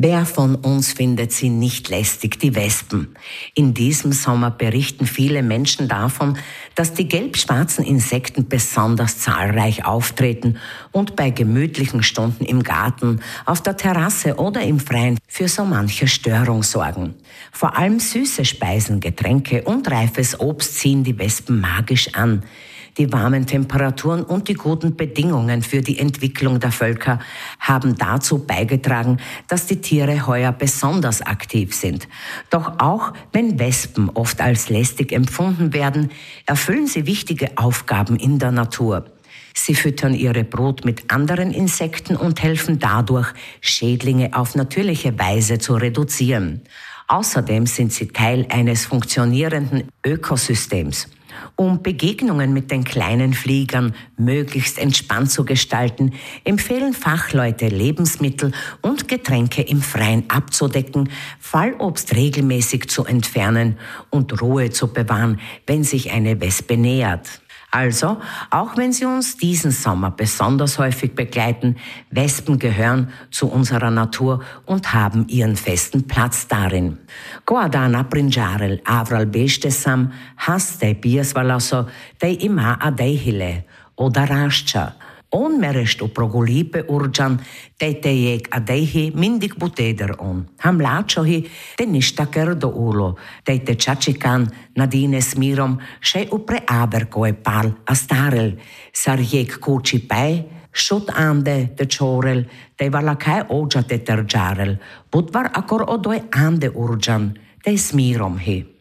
Wer von uns findet sie nicht lästig, die Wespen? In diesem Sommer berichten viele Menschen davon, dass die gelb-schwarzen Insekten besonders zahlreich auftreten und bei gemütlichen Stunden im Garten, auf der Terrasse oder im Freien für so manche Störung sorgen. Vor allem süße Speisen, Getränke und reifes Obst ziehen die Wespen magisch an. Die warmen Temperaturen und die guten Bedingungen für die Entwicklung der Völker haben dazu beigetragen, dass die Tiere heuer besonders aktiv sind. Doch auch wenn Wespen oft als lästig empfunden werden, erfüllen sie wichtige Aufgaben in der Natur. Sie füttern ihre Brut mit anderen Insekten und helfen dadurch, Schädlinge auf natürliche Weise zu reduzieren. Außerdem sind sie Teil eines funktionierenden Ökosystems. Um Begegnungen mit den kleinen Fliegern möglichst entspannt zu gestalten, empfehlen Fachleute, Lebensmittel und Getränke im Freien abzudecken, Fallobst regelmäßig zu entfernen und Ruhe zu bewahren, wenn sich eine Wespe nähert. Also, auch wenn sie uns diesen Sommer besonders häufig begleiten, Wespen gehören zu unserer Natur und haben ihren festen Platz darin. Goadana Prinjarel, Avral Bestesam, Haste Biasvalaso, Dei Ima Adeihile, oder Rascha. On merest u progolipe urjan, tetejek adeihi mindig buteder on. Ham lačohi, te ništaker do ulo, te čačikan nadine smirom, še u preaberkoe pal astarel, sarjek kuči pej, šut ande te čorel, te valakaj ođa te terđarel, budvar akor odoj ande urjan, te smirom hi.